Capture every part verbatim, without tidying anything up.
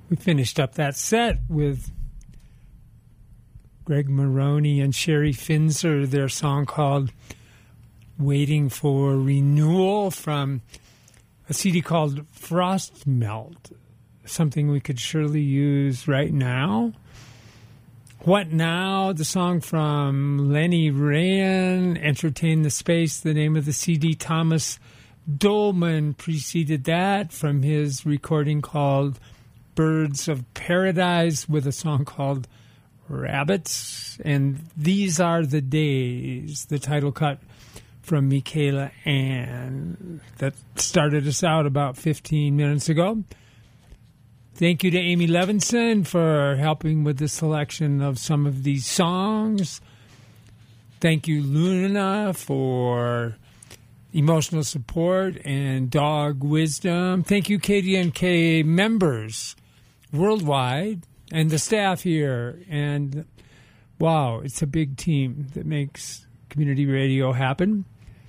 We finished up that set with Greg Maroney and Sherry Finzer, their song called Waiting for Renewal from a C D called Frost Melt, something we could surely use right now. What Now, the song from Lenny Ryan, Entertain the Space, the name of the C D. Thomas Dolman preceded that from his recording called Birds of Paradise with a song called Rabbits. And These Are the Days, the title cut from Michaela Ann that started us out about fifteen minutes ago. Thank you to Amy Levinson for helping with the selection of some of these songs. Thank you, Luna, for emotional support and dog wisdom. Thank you, K D N K members worldwide and the staff here. And wow, it's a big team that makes community radio happen.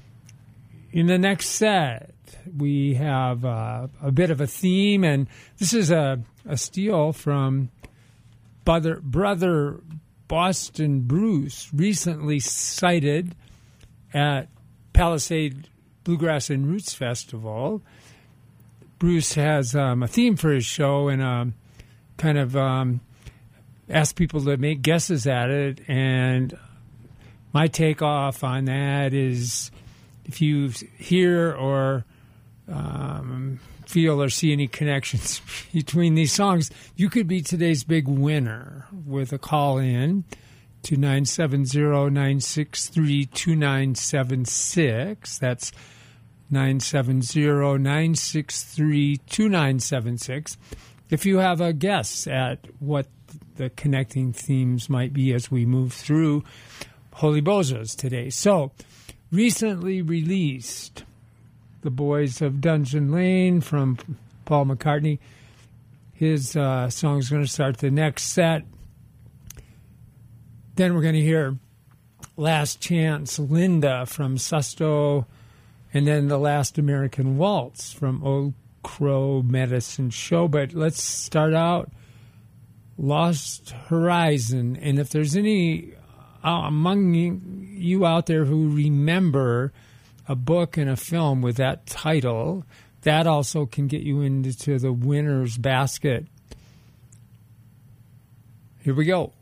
In the next set, we have uh, a bit of a theme, and this is a, a steal from Brother, Brother Boston Bruce, recently cited at Palisade Bluegrass and Roots Festival. Bruce has um, a theme for his show and um, kind of um, asked people to make guesses at it, and my takeoff on that is if you hear or um, feel or see any connections between these songs, you could be today's big winner with a call in to nine seven zero, nine six three, two nine seven six. That's nine seven zero, nine six three, two nine seven six. If you have a guess at what the connecting themes might be as we move through Holy Bozos today. So, recently released, The Boys of Dungeon Lane from Paul McCartney. His uh, song is going to start the next set. Then we're going to hear Last Chance Linda from Susto, and then The Last American Waltz from Old Crow Medicine Show. But let's start out Lost Horizon. And if there's any uh, among you out there who remember a book and a film with that title, that also can get you into the winner's basket. Here we go.